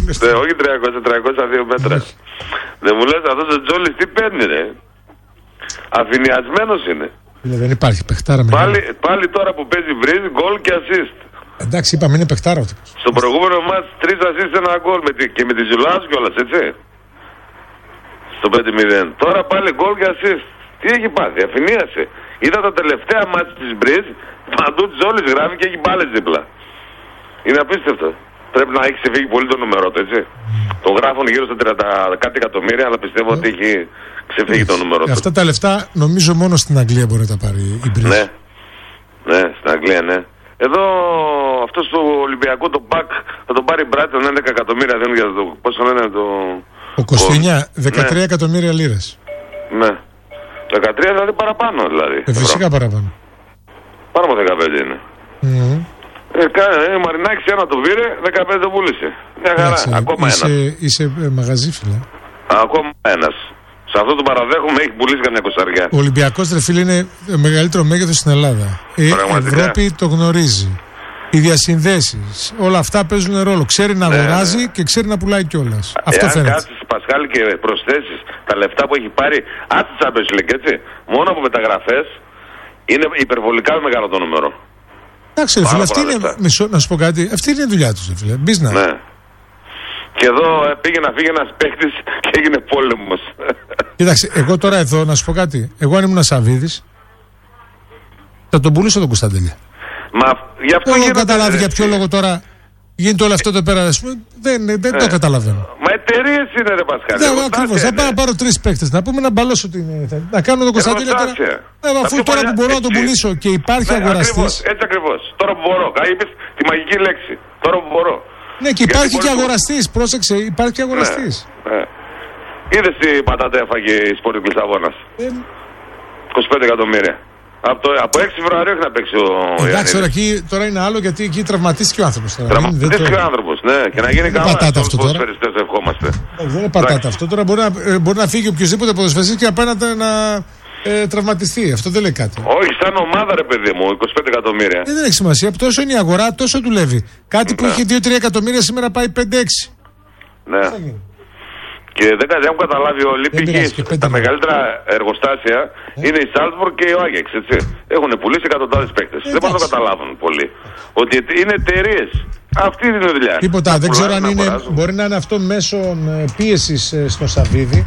Όχι 300-302 μέτρα. Δεν μου λες αυτός ο Τζόλης τι παίρνει ρε. Αφηνιασμένος είναι. Δεν υπάρχει παιχτάρα με πάλι τώρα που παίζει βρίζ, γκολ και assist. Εντάξει, είπαμε είναι παιχτάρα αυτό. Στο προηγούμενο μάτς 3 assist, 1 γκολ και με τη Ζουλάς κιόλας, έτσι. Στο 5-0. Τώρα πάλι γκολ και assist. Τι έχει πάθει, αφηνίασε. Είδα τα τελευταία μάτς της Μπριζ, παντού Τζόλης γράφει και έχει μπάλες δίπλα. Είναι απίστευτο. Πρέπει να έχει ξεφύγει πολύ το νούμερο του, έτσι. Το γράφουν γύρω στα 30 κάτι εκατομμύρια, αλλά πιστεύω ότι έχει ξεφύγει το νούμερο του. Αυτά τα λεφτά νομίζω μόνο στην Αγγλία μπορεί να τα πάρει η Μπριζ. Ναι, στην Αγγλία, ναι. Εδώ αυτό στο Ολυμπιακό το Μπακ θα τον πάρει η Μπράιτον 11 εκατομμύρια, δεν είναι για το. Πόσο λένε το. Ο Κωστινιά, 13 εκατομμύρια λίρες. Ναι. 13 δηλαδή παραπάνω δηλαδή. Φυσικά παραπάνω. Πάνω από 15 είναι. Μαρινάκης ένα το πήρε, 15 το πούλησε. Μια χαρά. Ακόμα ένας. Είσαι μαγαζί, φίλε. Ακόμα ένας. Σε αυτό το παραδέχομαι, έχει πουλήσει καμιά κοσαριά. Ο Ολυμπιακός, ρε φίλε, είναι το μεγαλύτερο μέγεθος στην Ελλάδα. Η Ευρώπη το γνωρίζει. Οι διασυνδέσεις, όλα αυτά παίζουν ρόλο. Ξέρει να αγοράζει και ξέρει να πουλάει κιόλας. Αυτό φαίνεται. Αν κάτσεις, Πασχάλη, και προσθέσεις τα λεφτά που έχει πάρει, άσε Champions League, έτσι. Μόνο από μεταγραφές είναι υπερβολικά μεγάλο το νούμερο. Εντάξει, φίλε, αυτή είναι. Να σου πω κάτι, αυτή είναι η δουλειά του, φίλε. Business. Ναι. Και εδώ πήγε να φύγει ένας παίκτης και έγινε πόλεμος. Κοίταξε, εγώ τώρα εδώ να σου πω κάτι. Εγώ αν ήμουν Σαββίδης, θα τον πουλούσα τον Κωνσταντέλια. Μα γι' αυτό δεν καταλάβει για ποιο λόγο τώρα γίνεται όλο αυτό το πέρα. Δεν το καταλαβαίνω. Μα εταιρείες είναι, ρε Πασχάλη. Ναι, ακριβώς. Θα πάω να πάρω 3 παίκτες. Να πούμε να μπαλώσω την. Να κάνω τον Κωνσταντέλια τώρα. Αφού τώρα που μπορώ να τον πουλήσω και υπάρχει αγοραστής. Έτσι ακριβώς. Τώρα που μπορώ. Είπες τη μαγική λέξη. Τώρα που μπορώ. Ναι, και υπάρχει και αγοραστής. Πρόσεξε, υπάρχει και αγοραστής. Είδες τι πατάτα έφαγε η Sporting Λισαβόνας. 25 εκατομμύρια. Από 6 Φεβρουαρίου έχει να παίξει ο. Εντάξει, τώρα είναι άλλο γιατί εκεί τραυματίστηκε ο άνθρωπος. Τραυματίστηκε ο άνθρωπος, ναι. Και να γίνει καλά. Πατάτα αυτό τώρα. Ευχόμαστε. Δεν είναι πατάτα αυτό. Τώρα μπορεί να φύγει οποιοδήποτε ποδοσφαιριστής και να πάει να τραυματιστεί. Αυτό δεν λέει κάτι. Όχι, σαν ομάδα, ρε παιδί μου, 25 εκατομμύρια. Δεν έχει σημασία. Τόσο είναι η αγορά, τόσο δουλεύει. Κάτι που είχε 2-3 εκατομμύρια σήμερα πάει 5-6. Ναι. Και δεν έχουν καταλάβει όλοι. Τα μεγαλύτερα εργοστάσια είναι η Σάλτσμπουργκ και ο Άγιαξ. Έχουν πουλήσει εκατοντάδες παίκτες. Δεν μπορούν να το καταλάβουν πολύ. Ότι είναι εταιρείες. Αυτή είναι η δουλειά. Τίποτα. Δεν ξέρω αν είναι. Μπορεί να είναι αυτό μέσω πίεσης στο Σαββίδη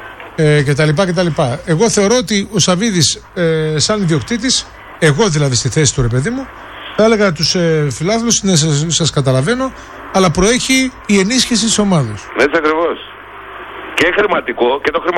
κτλ. Εγώ θεωρώ ότι ο Σαββίδης, σαν ιδιοκτήτης, εγώ δηλαδή στη θέση του, ρε παιδί μου, θα έλεγα τους φιλάθλους, ναι, σας καταλαβαίνω, αλλά προέχει η ενίσχυση της ομάδας. Έτσι ακριβώς. Και χρηματικό και το χρηματικό.